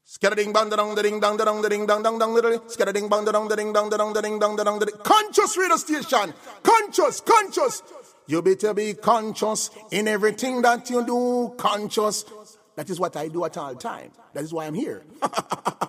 Scattering bang dong the ding dong the dong the ding dong dong dong the scattering bang dong the ding dong the dong the ding dong the dong the conscious radio station. Conscious. You better be conscious in everything that you do. Conscious. That is what I do at all time. That is why I'm here.